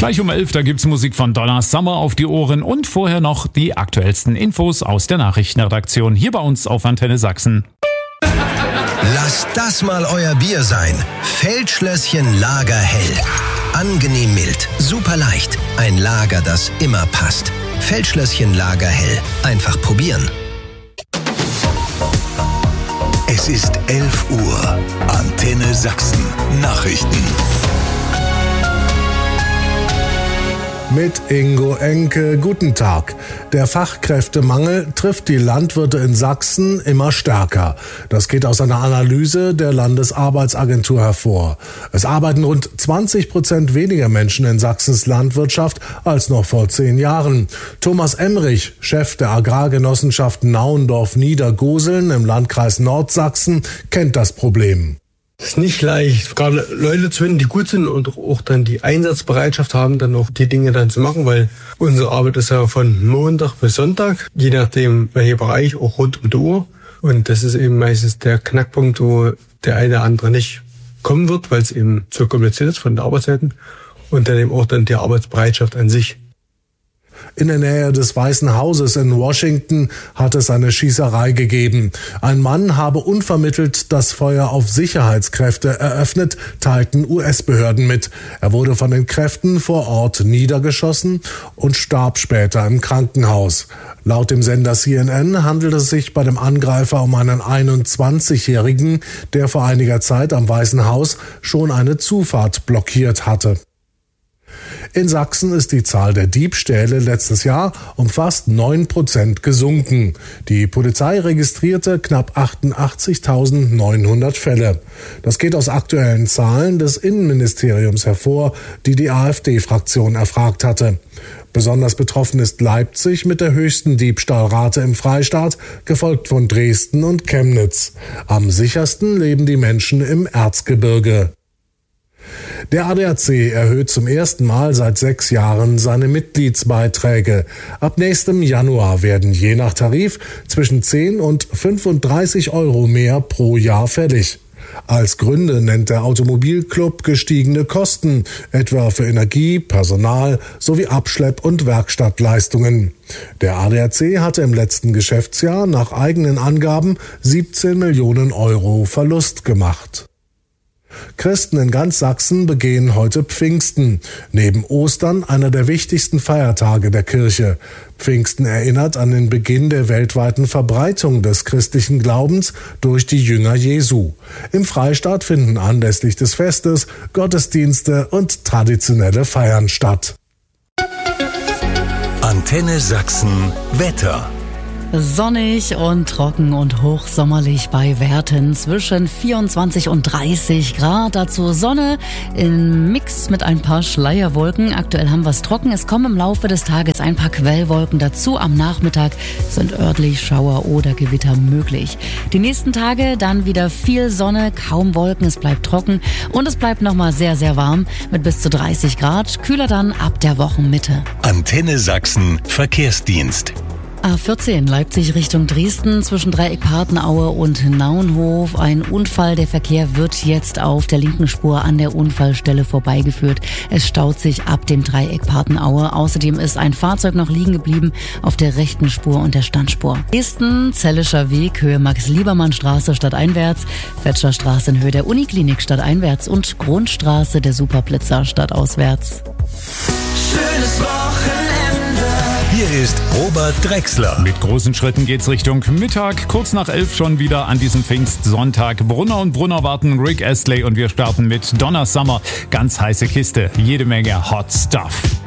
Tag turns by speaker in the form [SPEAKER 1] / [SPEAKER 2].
[SPEAKER 1] Gleich um 11, da gibt's Musik von Donna Summer auf die Ohren und vorher noch die aktuellsten Infos aus der Nachrichtenredaktion hier bei uns auf Antenne Sachsen.
[SPEAKER 2] Lasst das mal euer Bier sein. Feldschlösschen Lagerhell. Angenehm mild, super leicht. Ein Lager, das immer passt. Feldschlösschen Lagerhell. Einfach probieren.
[SPEAKER 3] Es ist 11 Uhr. Antenne Sachsen. Nachrichten.
[SPEAKER 4] Mit Ingo Enke, guten Tag. Der Fachkräftemangel trifft die Landwirte in Sachsen immer stärker. Das geht aus einer Analyse der Landesarbeitsagentur hervor. Es arbeiten rund 20% weniger Menschen in Sachsens Landwirtschaft als noch vor 10 Jahren. Thomas Emrich, Chef der Agrargenossenschaft Nauendorf-Niedergoseln im Landkreis Nordsachsen, kennt das Problem.
[SPEAKER 5] Es ist nicht leicht, gerade Leute zu finden, die gut sind und auch dann die Einsatzbereitschaft haben, dann auch die Dinge dann zu machen, weil unsere Arbeit ist ja von Montag bis Sonntag, je nachdem welcher Bereich, auch rund um die Uhr. Und das ist eben meistens der Knackpunkt, wo der eine oder andere nicht kommen wird, weil es eben zu kompliziert ist von den Arbeitszeiten und dann eben auch dann die Arbeitsbereitschaft an sich.
[SPEAKER 4] In der Nähe des Weißen Hauses in Washington hat es eine Schießerei gegeben. Ein Mann habe unvermittelt das Feuer auf Sicherheitskräfte eröffnet, teilten US-Behörden mit. Er wurde von den Kräften vor Ort niedergeschossen und starb später im Krankenhaus. Laut dem Sender CNN handelt es sich bei dem Angreifer um einen 21-Jährigen, der vor einiger Zeit am Weißen Haus schon eine Zufahrt blockiert hatte. In Sachsen ist die Zahl der Diebstähle letztes Jahr um fast 9% gesunken. Die Polizei registrierte knapp 88.900 Fälle. Das geht aus aktuellen Zahlen des Innenministeriums hervor, die die AfD-Fraktion erfragt hatte. Besonders betroffen ist Leipzig mit der höchsten Diebstahlrate im Freistaat, gefolgt von Dresden und Chemnitz. Am sichersten leben die Menschen im Erzgebirge. Der ADAC erhöht zum ersten Mal seit 6 Jahren seine Mitgliedsbeiträge. Ab nächstem Januar werden je nach Tarif zwischen 10 und 35 Euro mehr pro Jahr fällig. Als Gründe nennt der Automobilclub gestiegene Kosten, etwa für Energie, Personal sowie Abschlepp- und Werkstattleistungen. Der ADAC hatte im letzten Geschäftsjahr nach eigenen Angaben 17 Millionen Euro Verlust gemacht. Christen in ganz Sachsen begehen heute Pfingsten, neben Ostern einer der wichtigsten Feiertage der Kirche. Pfingsten erinnert an den Beginn der weltweiten Verbreitung des christlichen Glaubens durch die Jünger Jesu. Im Freistaat finden anlässlich des Festes Gottesdienste und traditionelle Feiern statt.
[SPEAKER 3] Antenne Sachsen Wetter.
[SPEAKER 6] Sonnig und trocken und hochsommerlich bei Werten zwischen 24 und 30 Grad. Dazu Sonne im Mix mit ein paar Schleierwolken. Aktuell haben wir es trocken. Es kommen im Laufe des Tages ein paar Quellwolken dazu. Am Nachmittag sind örtlich Schauer oder Gewitter möglich. Die nächsten Tage dann wieder viel Sonne, kaum Wolken. Es bleibt trocken und es bleibt nochmal sehr, sehr warm mit bis zu 30 Grad. Kühler dann ab der Wochenmitte.
[SPEAKER 3] Antenne Sachsen Verkehrsdienst.
[SPEAKER 6] A14 Leipzig Richtung Dresden zwischen Dreieck-Partenaue und Naunhof. Ein Unfall. Der Verkehr wird jetzt auf der linken Spur an der Unfallstelle vorbeigeführt. Es staut sich ab dem Dreieck Partenaue. Außerdem ist ein Fahrzeug noch liegen geblieben auf der rechten Spur und der Standspur. Dresden, Zellischer Weg, Höhe Max-Liebermann-Straße stadteinwärts, Fetscherstraße in Höhe der Uniklinik stadteinwärts und Grundstraße der Superblitzer stadtauswärts.
[SPEAKER 7] Schönes Wochenende.
[SPEAKER 3] Hier ist Robert Drechsler.
[SPEAKER 1] Mit großen Schritten geht's Richtung Mittag. Kurz nach 11 schon wieder an diesem Pfingstsonntag. Brunner und Brunner warten Rick Astley und wir starten mit Donna Summer. Ganz heiße Kiste. Jede Menge Hot Stuff.